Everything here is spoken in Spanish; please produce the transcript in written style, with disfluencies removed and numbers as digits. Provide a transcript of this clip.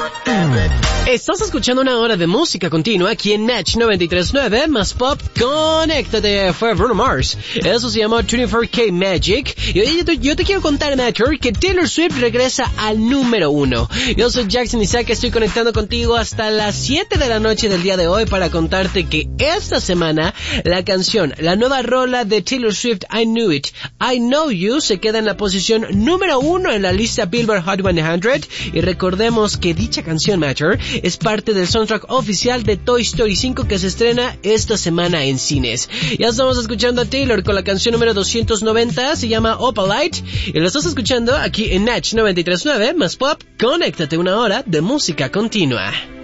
Estás escuchando una hora de música continua aquí en Natch 93.9 más pop. Conéctate, fue Bruno Mars. Eso se llamó 24K Magic. Y oye, yo te quiero contar, Natcher, que Taylor Swift regresa al número 1. Yo soy Jackson Isaac, estoy conectando contigo hasta las 7 de la noche del día de hoy para contarte que esta semana la canción, la nueva rola de Taylor Swift, I Knew It, I Know You, se queda en la posición número 1 en la lista Billboard Hot 100. Y recordemos que dicha canción, Matcher, es parte del soundtrack oficial de Toy Story 5 que se estrena esta semana en cines. Ya estamos escuchando a Taylor con la canción número 290, se llama Opalite, y lo estás escuchando aquí en Natch 93.9 más pop. Conéctate, una hora de música continua.